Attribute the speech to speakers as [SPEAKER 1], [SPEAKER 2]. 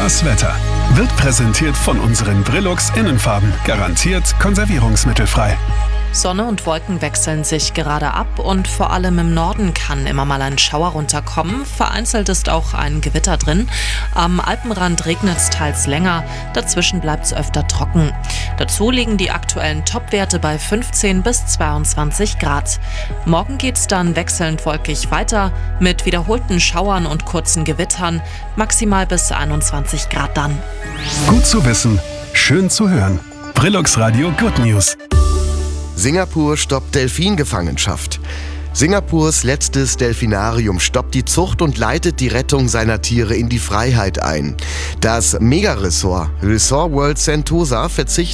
[SPEAKER 1] Das Wetter wird präsentiert von unseren Brilux Innenfarben. Garantiert konservierungsmittelfrei.
[SPEAKER 2] Sonne und Wolken wechseln sich gerade ab und vor allem im Norden kann immer mal ein Schauer runterkommen. Vereinzelt ist auch ein Gewitter drin. Am Alpenrand regnet es teils länger, dazwischen bleibt es öfter trocken. Dazu liegen die aktuellen Topwerte bei 15 bis 22 Grad. Morgen geht es dann wechselnd wolkig weiter mit wiederholten Schauern und kurzen Gewittern, maximal bis 21 Grad dann.
[SPEAKER 1] Gut zu wissen, schön zu hören. Brilux Radio Good News.
[SPEAKER 3] Singapur stoppt Delfingefangenschaft. Singapurs letztes Delfinarium stoppt die Zucht und leitet die Rettung seiner Tiere in die Freiheit ein. Das Megaresort Resort World Sentosa verzichtet